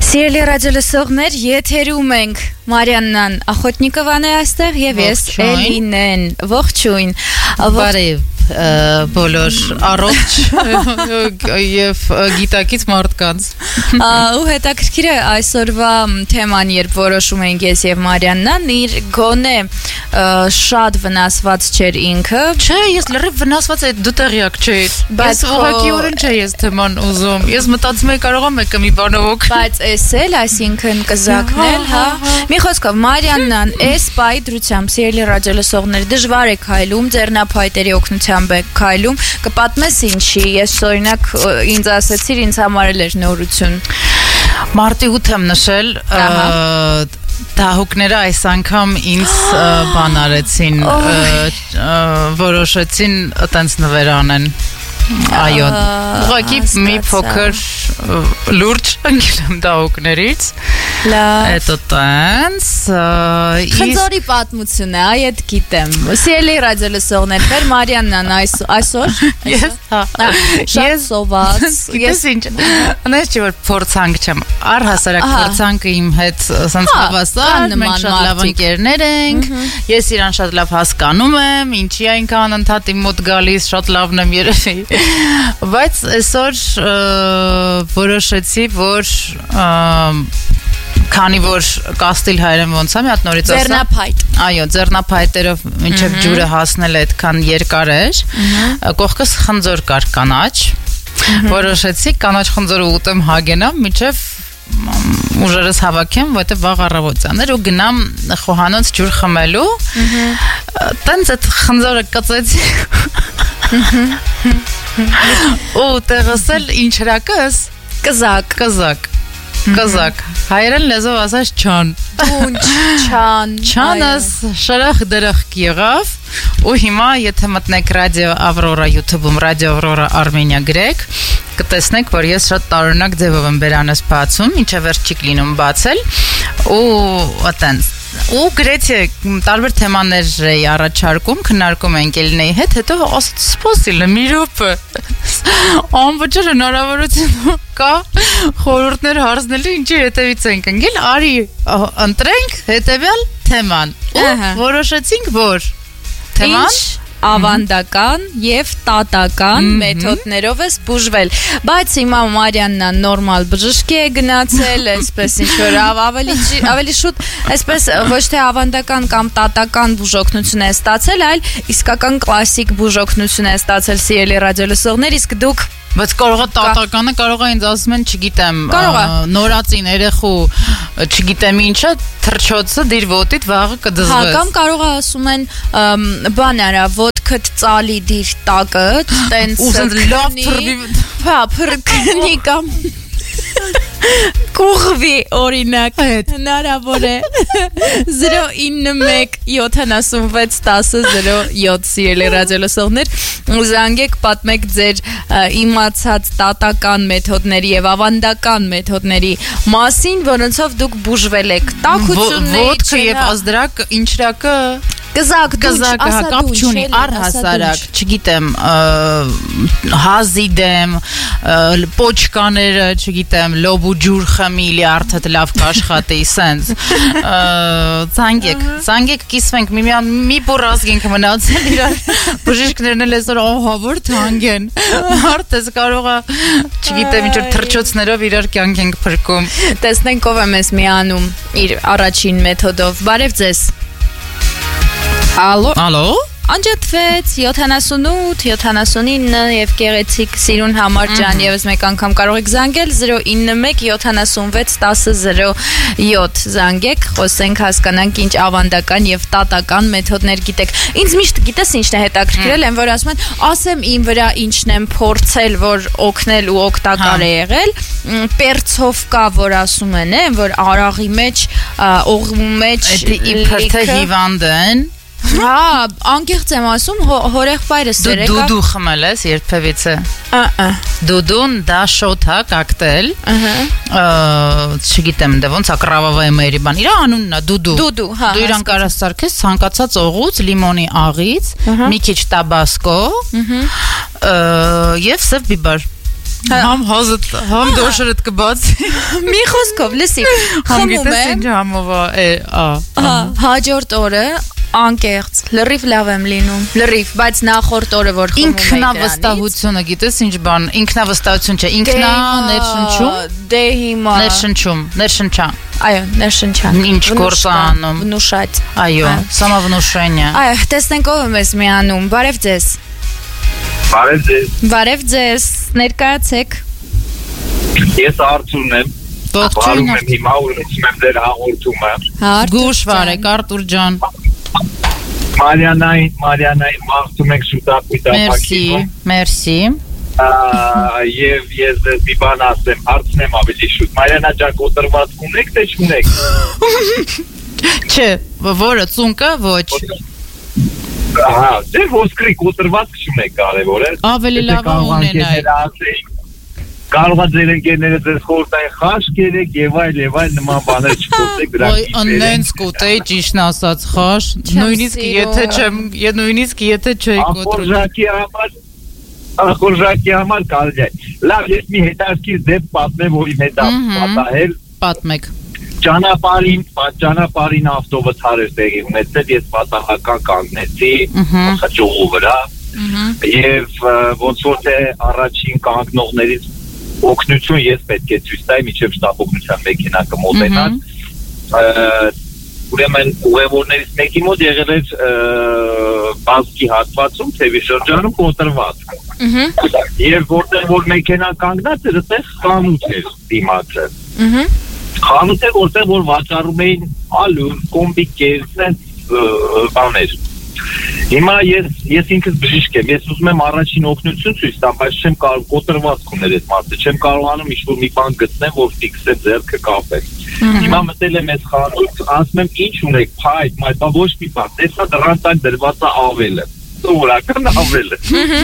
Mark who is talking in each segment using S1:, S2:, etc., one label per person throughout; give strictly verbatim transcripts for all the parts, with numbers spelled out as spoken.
S1: Սիրելի ռադիոլսողներ, եթերում ենք Մարիաննան Ախոտնիկովան է այստեղ եւ ես Էլինեն։ Ողջույն։
S2: Բարև բոլոր առողջ եւ գիտակից մարդկանց։
S1: Ու հետաքրքիր է այսօրվա թեման, երբ որոշում ենք ես եւ Մարիաննան, իր գոնե շատ վնասված չէր ինքը։
S2: Չէ, ես լրիվ վնասված եմ, դու տեղյակ չես։ Բայց ուղղակիորեն չէ ես թեման ուզում։ Ես մտածում եմ կարողա մեկը մի բանով օգնել։
S1: Բայց էս էլ, այսինքն կզակնել, հա։ Մի խոսքով Մարիաննան էս պայի դրությամբ սիրելի ռադիոլսողներ դժվար է քայլում, ձեռնափայտերի օգնությամբ է քայլում, կպատմես ինչի, ես օրինակ ինձ ասեցիր, ինձ համար էլ էր նորություն։
S2: Մարտի ութ եմ նշել, դահուկները այս անգամ ինձ բան արեցին, որոշեցին տենց նվեր անեն։ Այո, ուղղակի մի փոքր լուրջ ընկել եմ դահուկներից։ Էտո տենց
S1: Խնձորի պատմություն է, այդ գիտեմ։ Սիրելի ռադիոլսողներ, մեր Մարիաննան այսօր
S2: Ես, հա,
S1: շատ սոված։
S2: Ես ինչ, անես չի որ փորձանք չեմ, առհասարակ փորձանքը իմ հետ սենց հավասար, մենք շատ լավ ընկերներ ենք, ես իրան շատ լավ հասկանում եմ, ինչի այնքան ընդհատ իմ մոտ գալիս, շատ լավն եմ երևի։ Բայց այսօր որոշեցի, որ քանի որ Կաստիլ հայերեն ոնց է, մի հատ նորից ասա։
S1: Ձեռնափայտ։
S2: Այո, ձեռնափայտերով մինչև ջուրը հասնել այդքան երկար էր։ Կողքս խնձոր կար կանաչ։ Որոշեցի կանաչ խնձորը ուտեմ հագենամ մինչև ուժերս հավաքեմ, որտեղ վաղ առավոտյան էր ու գնամ խոհանոց ջուր խմելու։ Տենց այդ խնձորը կծեցի։ Ու տեղսել ինչ հրակս
S1: կզակ
S2: կզակ կզակ հայերեն լեզով ասած չան
S1: դունչ չան
S2: չանս շրախ դրախ եղավ ու հիմա եթե մտնեք ռադիո Ավրորա YouTube-ում ռադիո Ավրորա Արմենիա գրեք կտեսնեք որ ես շատ տարօրինակ ձևով եմ բերանս բացում ինչը վերջ չի լինում բացել ու այտենց ու գրեթե տարբեր թեմաներ էի առաջարկում քննարկում ենք Էլինեի հետ հետո ասաց սպասիլ մի րոպե անվճար հնարավորություն կա խորհուրդներ հարցնելու ինչի հետևից ենք ընկել արի ընտրենք հետևյալ թեման ու որոշեցինք որ թեման
S1: ավանդական եւ տատական մեթոդներով է բուժվել բայց հիմա Մարիաննան նորմալ բժշկի է գնացել այսպես ինչ որ ավելի ավելի շուտ այսպես ոչ թե ավանդական կամ տատական բուժօգնություն է ստացել այլ իսկական կլասիկ բուժօգնություն է ստացել սիրելի ռադիոլսողներ իսկ դուք
S2: Բայց կարող է տատականը, կարող է ինձ ասում են, չգիտեմ, նորածին երեխու, չգիտեմ ինչը, թռչոցը դիր ոտիդ վաղը կդզվեց։
S1: Հա, կամ կարող է ասում են, բան արա, ոտքդ ծալի դիր տակը, տենց քնի, հա, փրկնի կամ կուղվի օրինակ հնարավոր է zero nine one seven six one zero zero seven սիրելի ռադիոլսողներ զանգեք պատմեք ձեր իմացած տատական մեթոդների եւ ավանդական մեթոդների մասին որոնցով դուք բուժվել եք տաքությունների
S2: ոտքը եւ ազդրակ ինչրակը
S1: Կզակ
S2: կզակը կապ չունի առհասարակ, չգիտեմ, հազիդեմ, պոչկաները, չգիտեմ, լոբու ջուր խմի, լիարդդ լավ կաշխատի, սենց, ծանգեք, ծանգեք կիսվենք, մի բուր ազգենք մնացել իրար, բժիշկներն էլ այսօր ահավոր թանկ են, մարդ ես կարող է, չգիտեմ, ինչ որ թռչոցներով իրար կյանք ենք փրկում։
S1: Տեսնենք ով է մեզ միանում իր առաջին մեթոդով, բարև ձեզ։ Ալո
S2: Ալո
S1: Անջատվեց յոթանասունութ յոթանասունինը եւ գեղեցիկ սիրուն համար ջան եւս մեկ անգամ կարող եք զանգել zero nine one seven seven one zero zero seven զանգեք խոսենք հասկանանք ինչ ավանդական եւ տատական մեթոդներ գիտեք ինձ միշտ գիտես ինչն է հետաքրքրել են որ ասում են ասեմ իմ վրա ինչն եմ փորձել որ օգնել ու օգտակար է եղել պերցով կա որ ասում են որ արաղի մեջ օղու մեջ
S2: իբր թե հիվանդ են
S1: Հա, անկեղծ եմ ասում, հորեղբայրս երեկ
S2: Դուդու խմել ես երբևիցե
S1: Ա-ա
S2: Դուդուն դա շոթ է կոկտեյլ Չգիտեմ դե ոնց է կրավավայի մերի բան Իրա անունն է դուդու
S1: Դուդու, հա
S2: Դու իրան կարաս սարքես ցանկացած օղուց, լիմոնի աղից, մի քիչ տաբասկո և սև բիբար Համ հազդ, համ դոշերդ կբացի։
S1: Մի խոսքով, լսի,
S2: Համ
S1: խմում
S2: գիտես
S1: եմ,
S2: ինչ համովա է, ա։
S1: հա, հաջորդ օրը անկեղծ, լրիվ լավ եմ լինում, լրիվ, բայց նախորդ օրը որ խմում եմ
S2: Ինքնավստահությունը, գիտես ինչ բան, ինքնավստահություն չէ, ինքնա ներշնչում,
S1: դե հիմա,
S2: ներշնչում, ներշնչա։
S1: այո, ներշնչան,
S2: Ինչ գործ է անում։
S1: վնուշած,
S2: Այո, самовнушение։
S1: այո, տեսնենք ով եմ ես միանում, բարև ձեզ,
S3: Բարև ձեզ,
S1: բարև ձեզ, ներկայացեք,
S3: ես Արթուրն եմ,
S2: Ողջույն,
S3: եմ հիմա ու լսում եմ ձեր հաղորդումը։
S2: Գուշվար եք, Արտուր ջան։
S3: Մարիանային, Մարիանային մաղթում ենք շուտապույտ
S2: Մերսի, մերսի։
S3: Եվ ես ձեզ մի բան ասեմ, հարցնեմ ավելի շուտ, Մարիանա ջան կոտրված ունեք, թե չունեք։
S2: Չէ, որը ծունկը ոչ։
S3: Ահա, դե ոսկրի կոտրված չունեք կարևոր է։
S2: Ավելի լավ է ունենալ։
S3: Կարող է ձեր ընկերները ձեզ խորհրդային խաշ կերեք եւ այլ եւ այլ նման բաներ չփոխեք դրանից։
S2: Ոյ անենց կուտեի ճիշտն ասած խաշ, նույնիսկ եթե չեմ, նույնիսկ եթե չէի կոտրում։
S3: Ախորժակի համար, ախորժակի համար կարելի է։ Լավ, ես մի հետաքրքիր դեպք պատմեմ, որ իմ հետ պատահել։
S2: Պատմեք։
S3: Ճանապարհին, ճանապարհին ավտոբուս էր տեղի ունեցել, ես պատահական կանգնեցի խճուղու վրա։ Եվ ոնց որ թե առաջին կանգնողներից օգնություն ես պետք է ցույց տայի, միջև շտապօգնության մեքենա կմոտենան։ Ուրեմն ուղևորներից մեկի մոտ եղել էր բազկի հատվածում, թևի շրջանում կոտրված։ Եվ որտեղ որ մեքենան կանգնած էր, այդտեղ խանութ էր դիմացը։ Խանութ է, որտեղ որ վաճառում էին ալուն, կոմբիկեր, բաներ։ Հիմա ես ես ինքս բժիշկ եմ, ես ուզում եմ առաջին օգնություն ցույց տամ, բայց չեմ կարող կոտրվածք ուներ այդ մարդը, չեմ կարողանում ինչ-որ մի բան գտնեմ, որ ֆիքսեմ ձեռքը կապեմ։ Հիմա մտել եմ այս խանութ, ասում եմ ինչ ունեք, փայտ, մայ, բա ոչ մի բան, տեսա դրան տակ դրված է ավելը, սովորական ավելը։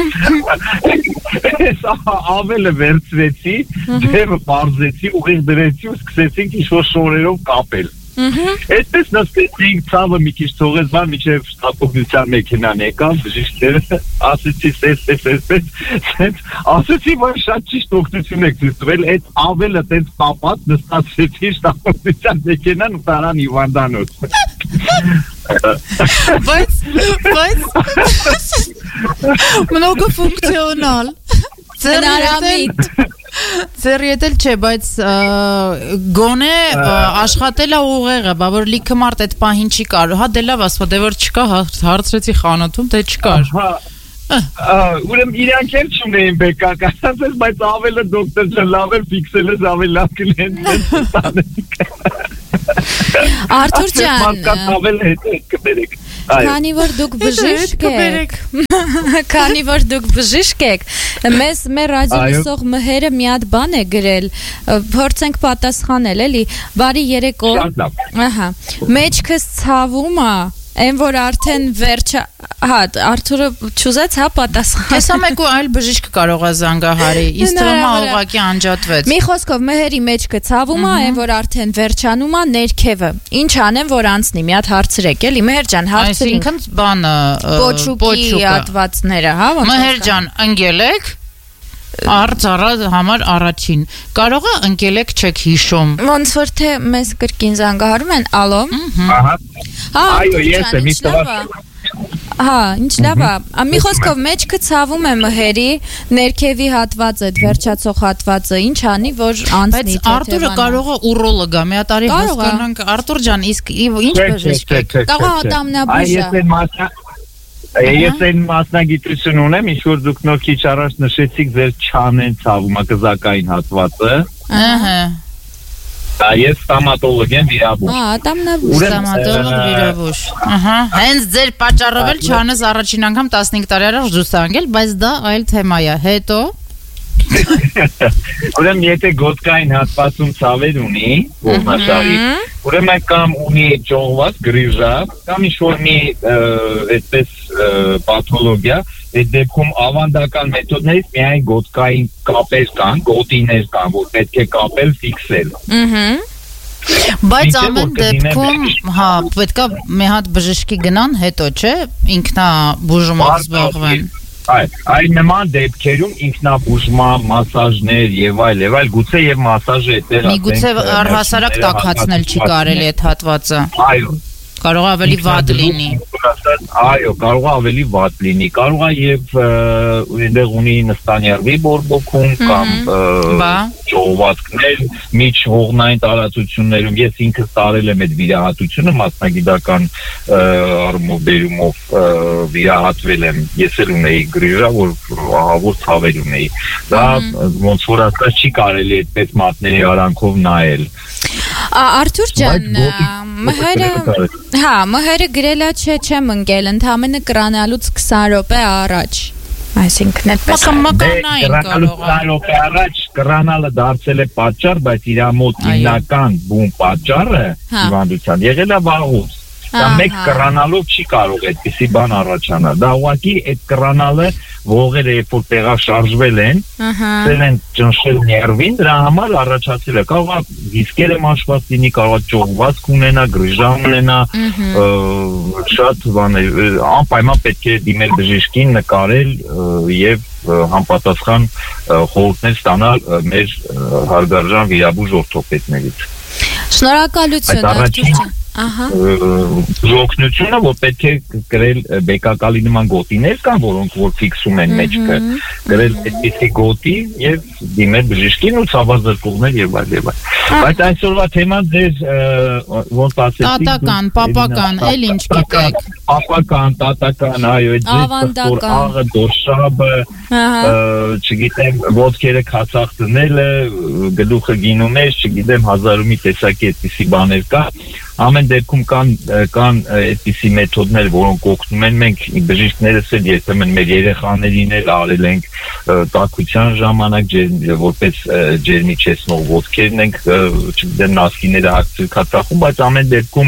S3: Այս ավելը վերցրեցի, դեպը բարձեցի, ուղիղ դրեցի ու սկսեցինք ինչ-որ շորերով կապել։ Այդպես նստեցինք, ցավը մի քիչ թողեց, բան միջև շտապօգնության մեքենան եկավ, բժիշկները ասեցի, «Սես, սես, սես, սես», ասեցի, որ շատ ճիշտ օգնություն եք ցույց տվել, այդ ավելը տենց կապած նստացրեցի շտապօգնության մեքենան ու տարան հիվանդանոց։
S2: Բայց, բայց, многофункционал։
S1: հնարամիտ,
S2: Ձեր ետել չէ, բայց գոնե աշխատել է ուղեղը, բա որ լիքը մարդ այդ պահին չի կարող, հա դե լավ ասպա, դե որ չկա, հարցրեցի խանութում, դե չկար։
S3: Ուրեմն իրանք էլ չունեին բեկական, բայց ավելը դոկտոր ջան լավ էր ֆիքսելս ավելի լավ կլինեն։
S1: Արթուր ջան,
S3: ավելը հետ կբերեք։
S1: քանի որ դուք բժիշկ եք, քանի որ դուք բժիշկ եք, մեզ մեր ռադիո լսող մհերը մի հատ բան է գրել, փորձենք պատասխանել, էլի, բարի երեկո, ահա, մեջքս ցավում է, Այն որ արդեն վերջը, հա, Արթուրը չուզեց, հա, պատասխան։
S2: Հեսա մեկ ու այլ բժիշկ կարող է զանգահարի, ինձ թվում է ուղղակի անջատվեց։
S1: Մի խոսքով մեհերի մեջքը ցավում է, այն որ արդեն վերջանում է ներքևը։ Ինչ անեմ, որ անցնի, մի հատ հարցրեք, էլի, Մեհեր ջան, հարցրին։
S2: Այսինքն բանը
S1: պոչուկի հատվածները, հա, ոնց։
S2: Մեհեր ջան, ընկել եք։ Արծառը համար առաջին կարող է ընկել եք չեք հիշում
S1: ոնց որ թե մեզ կրկին զանգահարում են ալո
S3: ահա այո ես եմ իստվար
S1: հա ինչ լավ է մի խոսքով մեջքը ցավում է մհերի ներքևի հատվածը վերջացող հատվածը ինչ անի որ անցնի
S2: բայց Արտուրը կարող է ուրոլոգ է մի հատ արի հասկանանք Արտուր ջան իսկ ինչ բժիշկ եք
S1: կարող է ատամնաբույժ
S3: Ես այն մասնագիտություն ունեմ, ինչ որ դուք նոր քիչ առաջ նշեցիք ձեր չանեն ցավում ակզակային հատվածը։
S2: Ահա։
S3: Դա ես ստոմատոլոգ եմ վիրաբույժ։
S1: Ահա, ատամնաբույժ,
S2: ստոմատոլոգ վիրաբույժ։ Ահա, հենց ձեր պատճառով էլ չանես առաջին անգամ տասնհինգ տարի առաջ դուրս անգել, բայց դա այլ թեմա է։ Հետո
S3: Ուրեմն եթե գոտկային հատվածում ցավեր ունի, ողնաշարի, ուրեմն կամ ունի ճողված գրիժա, կամ ինչ-որ մի այդպես պաթոլոգիա, այդ դեպքում ավանդական մեթոդներից միայն գոտկային կապեր կան, գոտիներ կան, որ պետք է կապել, ֆիքսել։
S1: Ահա
S2: Բայց ամեն դեպքում, հա, պետքա մի հատ բժշկի գնան, հետո չէ, ինքնա բուժումով զբաղվեն։
S3: Այ, այ նման դեպքերում ինքնաբուժման, մասաժներ եւ այլ եւ այլ գուցե եւ մասաժը այդտեղ
S2: միգուցե առհասարակ տաքացնել չի կարելի այդ հատվածը։
S3: Այո,
S2: կարող է ավելի վատ լինի։
S3: Այո, կարող է ավելի վատ լինի, կարող է եւ այնտեղ ունի նստանյարդի բորբոքում կամ ճողվածքներ միջ հողնային տարածություններում։ Ես ինքս տարել եմ այդ վիրահատությունը մասնագիտական առումով բերումով վիրահատվել եմ։ Ես էլ ունեի գրիժա, որ ահավոր ցավեր ունեի։ Դա ոնց որ ասած չի կարելի այդպես մատների արանքով նայել։
S1: Արթուր ջան, մհերը հա, մհերը գրելա չէ չեմ ընկել, ընդամենը կրանալուց քսան րոպե առաջ։ Այսինքն այդպես
S2: մականային կարող է։
S3: րոպե առաջ կրանալը դարձել է պատճառ, բայց իր մոտ հիմնական բուն պատճառը հիվանդության եղել է վաղուց։ Դա մեկ կրանալով չի կարող այդպիսի բան առաջանալ։ Դա ուղղակի այդ կրանալը ողերը երբ որ տեղաշարժվել են, ծել են ճնշել ներվին, դրա համար առաջացել է։ Կարող է դիսկերը մաշված լինի, կարող է ճողվածք ունենա, գրիժան ունենա, շատ բաներ, անպայման պետք է դիմել բժշկին, նկարել եւ համապատասխան խորհուրդներ ստանալ մեր հարգարժան վիրաբույժ օրթոպեդներից։
S1: Շնորհակալություն Արթուր ջան։ Ահա
S3: Ժողովնությունը որ պետք է գրել բեկակալի նման գոտիներ կան, որոնք որ ֆիքսում են մեջքը, գրել այդպիսի գոտի եւ դիմել բժշկին ու ցավազրկողներ եւ այլ եւ այլ։ Բայց այսօրվա թեման ձեր ոնց ասեցիք,
S2: տատական, պապական, էլ ինչ գիտեք։
S3: Պապական, տատական, այո, այդ աղը, դոշաբը, չգիտեմ, ոտքերը քացախ դնելը, գլուխը գինում է, չգիտեմ, հազար ու մի տեսակի այդպիսի բաներ կա։ Ամեն դեպքում կան կան այդպիսի մեթոդներ, որոնք օգնում են մենք բժիշկներս էլ երբեմն մեր երեխաներին էլ արել ենք տաքության ժամանակ որպես ջերմիչեցնող ոտքերն ենք, չգիտեմ, նասկիները հագցել քացախում, բայց ամեն դեպքում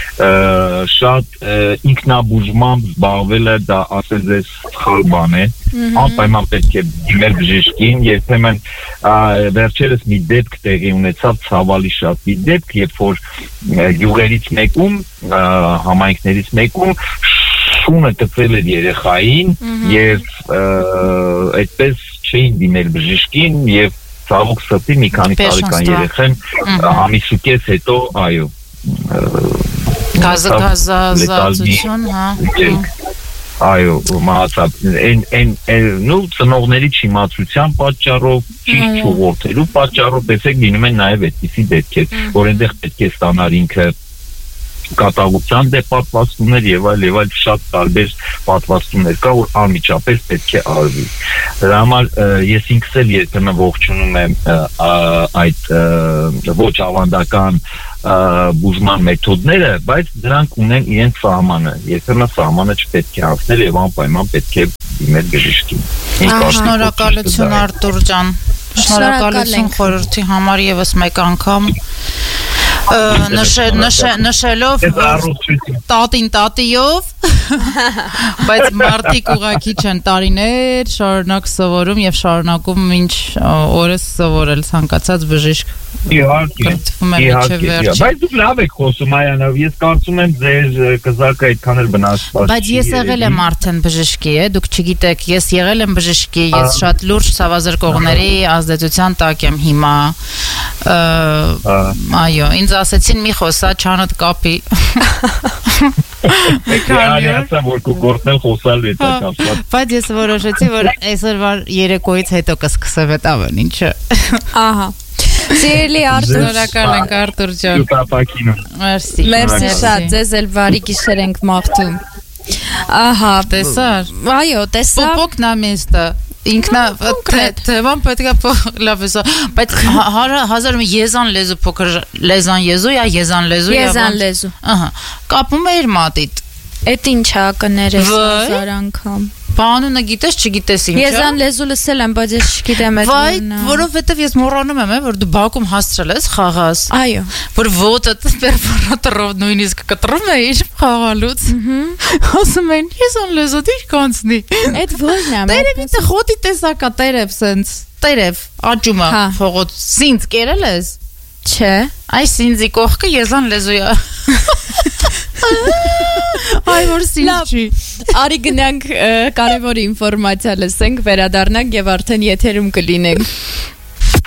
S3: շատ ինքնաբուժմամբ զբաղվելը դա ասել ձեզ սխալ բան է։ Անպայման պետք է դիմել բժշկին, երբեմն վերջերս մի դեպք տեղի ունեցավ, ցավալի շատ մի դեպք, երբ որ յուղերից մեկում, համայնքներից մեկում շունը կծել էր երեխային եւ այդպես չէին դիմել բժշկին եւ ցավոք սրտի մի քանի տարեկան երեխան ամիսուկես հետո, այո,
S2: գազազացություն, հա։
S3: Այո, մահացավ, այն նու ծնողների չիմացության պատճառով, ճիշտ չուղղորդելու պատճառով, տեսեք լինում են նաև այդպիսի դեպքեր, որ այնտեղ պետք է ստանալ ինքը կատաղության դե պատվաստումներ եւ այլ եւ այլ շատ տարբեր պատվաստումներ կա, որ անմիջապես պետք է արվի։ Դրա համար ես ինքս էլ երբեմն ողջունում եմ այդ ոչ ավանդական բուժման մեթոդները, բայց դրանք ունեն իրենց սահմանը։ Երբեմն սահմանը չպետք է անցնել եւ անպայման պետք է դիմել բժշկին։
S2: Շնորհակալություն Արտուր ջան։ Շնորհակալություն խորհրդի համար եւս մեկ անգամ նշելով տատին տատիով, բայց մարդիկ ուղղակի չեն տարիներ շարունակ սովորում եւ շարունակում մինչ օրս սովորել ցանկացած բժիշկ։
S3: Իհարկե, բայց դուք լավ եք խոսում Այանով, ես կարծում եմ ձեր կզակը այդքան էլ վնասված չի։
S2: Բայց ես եղել եմ արդեն բժշկի, է, դուք չգիտեք, ես եղել եմ բժշկի, ես շատ լուրջ ցավազրկողների ազդեցության տակ եմ հիմա։ Այո, ինձ ասեցին մի խոսա չանդ կապի։
S3: Մեքանիա որ կգործնել խոսալ է տակապ։
S2: Բայց ես որոշեցի, որ այսօրվա երեկոյից հետո կսկսեմ այդ ամեն ինչը։
S1: Ահա։ Սիրելի Արտուր,
S2: շնորհակալ ենք Արտուր ջան։ Մերսի։
S1: Մերսի շատ, ձեզ էլ բարի գիշեր ենք մաղթում։ Ահա,
S2: տեսար։
S1: Այո, տեսա։
S2: Պոպոկնա մեստը։ Ինքնա թեման պետք է լավ է, բայց հազար մի եզան լեզու փոքր լեզան եզու या եզան լեզու
S1: Եզան լեզու։
S2: Ահա, կապում է իր մատիտ։
S1: Էդ ինչ է կներես հազար անգամ։
S2: Բանունը գիտես, չգիտես ինչ է։
S1: Եզան լեզու լսել եմ, բայց ես չգիտեմ այդ
S2: բանը։ Վայ, որովհետև ես մոռանում եմ, որ դու բակում հասցրել ես խաղաս։
S1: Այո։
S2: Որ ոտը պերֆորատորով նույնիսկ կտրում է իր խաղալուց։ Ասում են, եզան լեզու դիր կանցնի։
S1: Այդ ո՞րն է։
S2: Տերև ինձ խոտի տեսակա, տերև սենց։ Տերև, աճումա, փողոց, սինց կերել ես։
S1: Չէ։
S2: Այս սինձի կողքը եզան լեզու է։ Այ որ սիրճի։
S1: Արի գնանք կարևոր ինֆորմացիա լսենք, վերադառնանք եւ արդեն եթերում կլինենք։